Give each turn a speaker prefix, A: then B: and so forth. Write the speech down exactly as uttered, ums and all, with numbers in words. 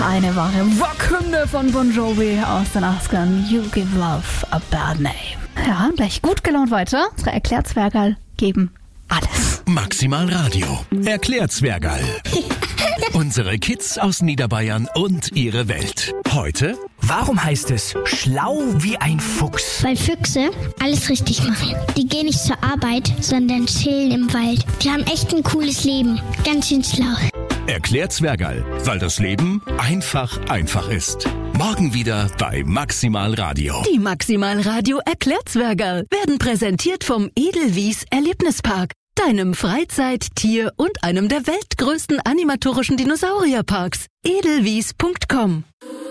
A: eine wahre Rockhymne von Bon Jovi aus den achtzigern. You give love a bad name. Ja, gleich gut gelaunt weiter. Unsere Erklärzwergerl geben alles.
B: Maximal Radio. Erklärzwergerl. Unsere Kids aus Niederbayern und ihre Welt. Heute:
C: Warum heißt es schlau wie ein Fuchs?
D: Weil Füchse alles richtig machen. Die gehen nicht zur Arbeit, sondern chillen im Wald. Die haben echt ein cooles Leben. Ganz schön schlau.
B: Erklärzwergerl, weil das Leben einfach einfach ist. Morgen wieder bei Maximal Radio.
E: Die Maximal Radio Erklärzwergerl werden präsentiert vom Edelwies Erlebnispark, deinem Freizeit-, Tier- und einem der weltgrößten animatorischen Dinosaurierparks. edelwies punkt com